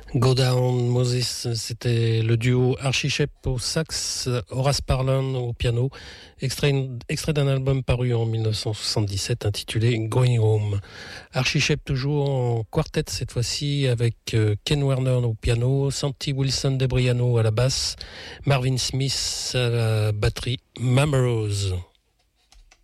Go Down Moses, c'était le duo Archie Shepp au sax, Horace Parlan au piano, extrait d'un album paru en 1977 intitulé Going Home. Archie Shepp toujours en quartet cette fois-ci avec Ken Werner au piano, Santi Wilson de Briano à la basse, Marvin Smith à la batterie, Mama Rose.